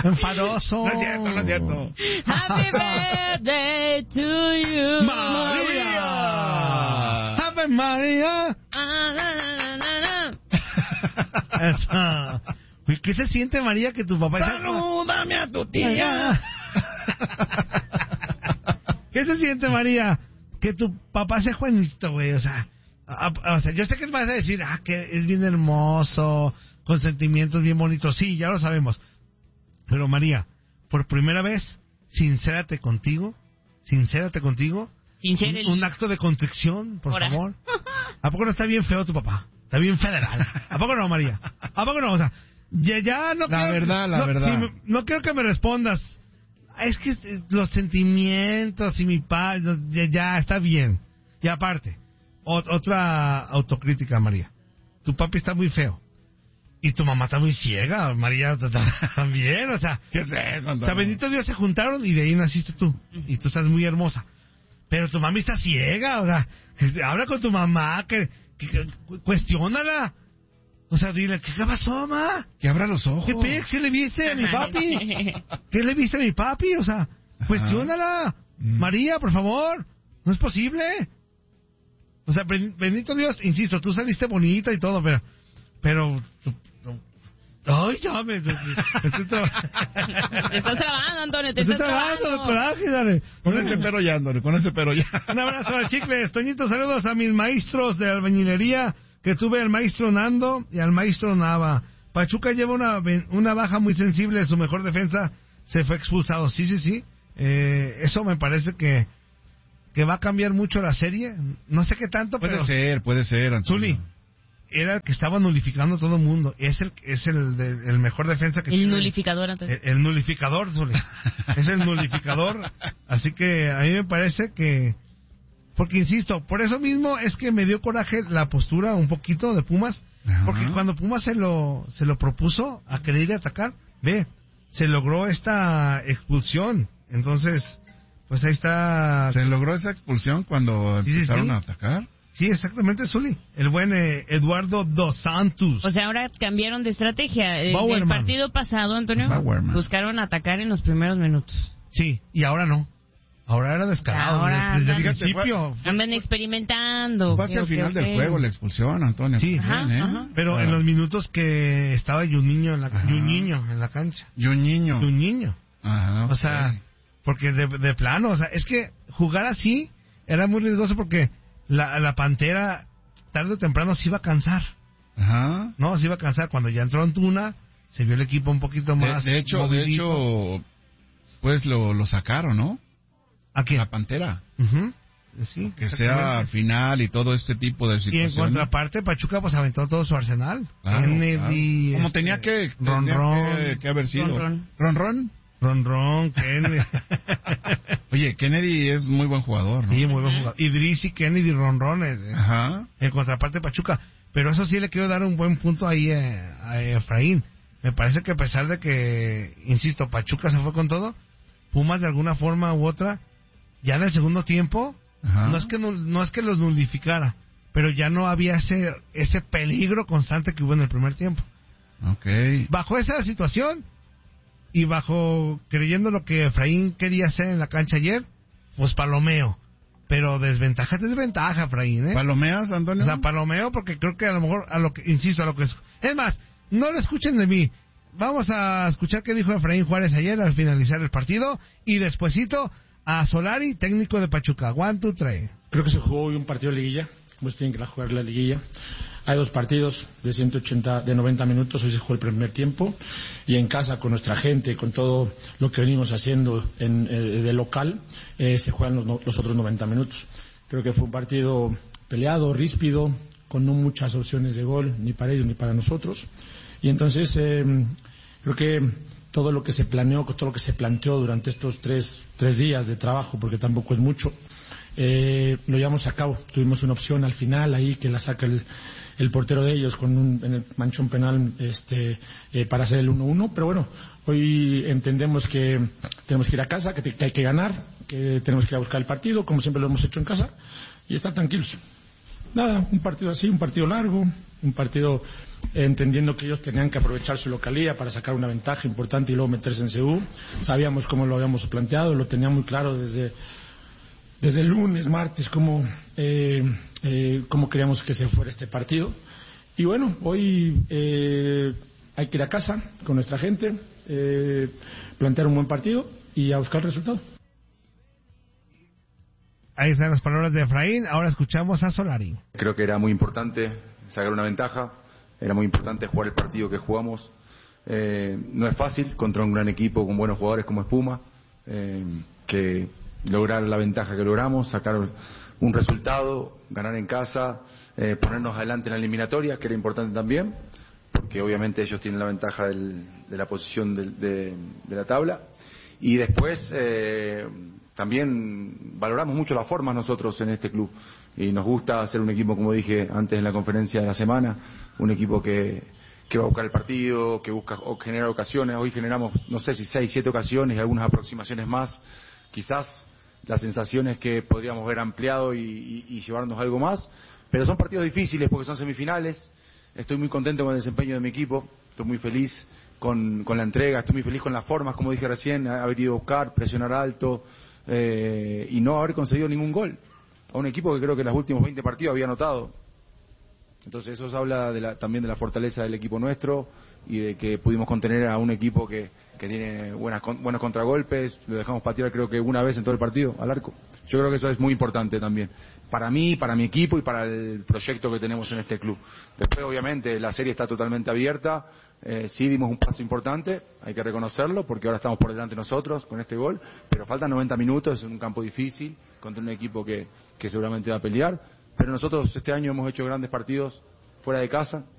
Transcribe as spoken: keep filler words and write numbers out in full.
Enfadoso. No es cierto, no es cierto. Happy birthday to you. María. Happy María. Ah, na, na, na, na. Eso. Uy, ¿qué se siente, María, que tu papá... Salúdame a tu tía. ¿Qué se siente, María? Que tu papá sea Juanito, güey, o sea... A, a, o sea, yo sé que vas a decir, ah, que es bien hermoso, con sentimientos bien bonitos. Sí, ya lo sabemos. Pero, María, por primera vez, sincérate contigo, sincérate contigo. Sincera un, un acto de contrición, por Ahora. favor. ¿A poco no está bien feo tu papá? Está bien federal. ¿A poco no, María? ¿A poco no? O sea, ya, ya no La quiero... verdad, la no, verdad. sí, no quiero que me respondas. Es que los sentimientos y mi padre, ya, ya está bien. Y aparte, o, otra autocrítica, María. Tu papi está muy feo. Y tu mamá está muy ciega, María, también, o sea... ¿Qué es eso, Antonio? O sea, bendito Dios, se juntaron y de ahí naciste tú. Y tú estás muy hermosa. Pero tu mami está ciega, o sea, habla con tu mamá, que, que, que cuestiónala. O sea, dile, ¿qué pasó, mamá? Que abra los ojos. ¿Qué pex? ¿Qué le viste a mi papi? ¿Qué le viste a mi papi? O sea, cuestiónala. Mm. María, por favor. No es posible. O sea, bendito Dios, insisto, tú saliste bonita y todo, pero... Pero... Ay, ya me... me estoy trabajando. Te estás trabajando, Antonio, te Estoy estás trabajando, trabajando. coraje, dale. Con ese pero ya, Antonio, con ese pero ya. Un abrazo al Chicles. Toñito, saludos a mis maestros de albañilería, que tuve al maestro Nando y al maestro Nava. Pachuca lleva una, una baja muy sensible, su mejor defensa se fue expulsado. Sí, sí, sí. Eh, eso me parece que, que va a cambiar mucho la serie. No sé qué tanto, Puede pero... ser, puede ser, Antonio. Zuli, era el que estaba nulificando a todo el mundo. Es el, es el, de- el mejor defensa que El tiene. nulificador, Antonio. El, el nulificador, Zuli. Es el nulificador. Así que a mí me parece que... Porque, insisto, por eso mismo es que me dio coraje la postura un poquito de Pumas. Ajá. Porque cuando Pumas se lo, se lo propuso a querer ir a atacar, ve, se logró esta expulsión. Entonces, pues ahí está... ¿Se logró esa expulsión cuando Sí, sí, empezaron sí. a atacar? Sí, exactamente, Zuli. El buen eh, Eduardo Dos Santos. O sea, ahora cambiaron de estrategia. El, el Bauerman. partido pasado, Antonio, Bauerman. buscaron atacar en los primeros minutos. Sí, y ahora no. Ahora era descarado. Ahora desde el andan- principio. Andan experimentando. Fue hacia el Ok, final ok. del juego la expulsión, Antonio. Sí. Bien, Ajá, ¿eh? ajá. Pero Ah. en los minutos que estaba Juninho en la, Ajá. Juninho en la cancha. Y un niño. Juninho. Ajá, O sea, ok. porque de, de plano, o sea, es que jugar así era muy riesgoso porque la, la Pantera tarde o temprano se iba a cansar. Ajá. No, se iba a cansar. Cuando ya entró Antuna, se vio el equipo un poquito De, más de hecho, de movidito. hecho, pues lo, lo sacaron, ¿no? ¿A quién? La Pantera. Ujú. Sí, Que sea exactamente. final y todo este tipo de Y en situaciones. contraparte, Pachuca pues aventó todo su arsenal. Claro, Kennedy, claro. Como este, tenía que, Ron tenía Ron, que, que haber sido. Ron Ron. Ron Ron. Ron Ron, Kennedy. Oye, Kennedy es muy buen jugador, ¿no? Sí, muy buen jugador. Idrissi, Kennedy, Ron Ron, eh, eh, Ajá. en contraparte Pachuca. Pero eso sí le quiero dar un buen punto ahí eh, a Efraín. Me parece que a pesar de que, insisto, Pachuca se fue con todo, Pumas de alguna forma u otra, ya en el segundo tiempo, Ajá. no es que nul- no es que los nulificara, pero ya no había ese ese peligro constante que hubo en el primer tiempo. Ok. Bajo esa situación y bajo creyendo lo que Efraín quería hacer en la cancha ayer, pues palomeo. Pero desventaja es desventaja, Efraín, ¿eh? ¿Palomeas, Antonio? O sea, palomeo porque creo que a lo mejor, a lo que insisto, a lo que es... Es más, no lo escuchen de mí. Vamos a escuchar qué dijo Efraín Juárez ayer al finalizar el partido y despuesito a Solari, técnico de Pachuca. One, two, three. Creo que se jugó hoy un partido de liguilla, como se tienen que jugar la liguilla. Hay dos partidos de ciento ochenta, de noventa minutos, hoy se jugó el primer tiempo, y en casa con nuestra gente, con todo lo que venimos haciendo en, eh, de local, eh, se juegan los, no- los otros noventa minutos. Creo que fue un partido peleado, ríspido, con no muchas opciones de gol, ni para ellos ni para nosotros, y entonces eh, creo que todo lo que se planeó, todo lo que se planteó durante estos tres, tres días de trabajo, porque tampoco es mucho, eh, lo llevamos a cabo. Tuvimos una opción al final ahí que la saca el, el portero de ellos con un, en el manchón penal este, eh, para hacer el uno uno, pero bueno, hoy entendemos que tenemos que ir a casa, que, te- que hay que ganar, que tenemos que ir a buscar el partido, como siempre lo hemos hecho en casa, y estar tranquilos. nada, un partido así, un partido largo, un partido eh, entendiendo que ellos tenían que aprovechar su localía para sacar una ventaja importante y luego meterse en C U. Sabíamos cómo lo habíamos planteado, lo tenía muy claro desde, desde el lunes, martes, cómo, eh, eh, cómo queríamos que se fuera este partido. Y bueno, hoy eh, hay que ir a casa con nuestra gente, eh, plantear un buen partido y a buscar el resultado. Ahí están las palabras de Efraín. Ahora escuchamos a Solari. Creo que era muy importante sacar una ventaja, era muy importante jugar el partido que jugamos. Eh, no es fácil contra un gran equipo con buenos jugadores como Espuma, eh, que lograr la ventaja que logramos, sacar un resultado, ganar en casa, eh, ponernos adelante en la eliminatoria, que era importante también, porque obviamente ellos tienen la ventaja del, de la posición de, de, de la tabla. Y después eh, también valoramos mucho las formas nosotros en este club y nos gusta ser un equipo, como dije antes en la conferencia de la semana, un equipo que, que va a buscar el partido, que busca o generar ocasiones. Hoy generamos, no sé si seis, siete ocasiones y algunas aproximaciones más. Quizás la sensación es que podríamos haber ampliado y, y, y llevarnos algo más, pero son partidos difíciles porque son semifinales. Estoy muy contento con el desempeño de mi equipo, estoy muy feliz con, con la entrega, estoy muy feliz con las formas, como dije recién, haber ido a buscar, presionar alto eh, y no haber conseguido ningún gol. A un equipo que creo que en los últimos veinte partidos había anotado. Entonces eso habla de la, también de la fortaleza del equipo nuestro y de que pudimos contener a un equipo que, que tiene buenas, buenos contragolpes, lo dejamos patear creo que una vez en todo el partido al arco. Yo creo que eso es muy importante también, para mí, para mi equipo y para el proyecto que tenemos en este club. Después obviamente la serie está totalmente abierta, eh, sí dimos un paso importante, hay que reconocerlo, porque ahora estamos por delante nosotros con este gol, pero faltan noventa minutos, es un campo difícil, contra un equipo que, que seguramente va a pelear, pero nosotros este año hemos hecho grandes partidos fuera de casa,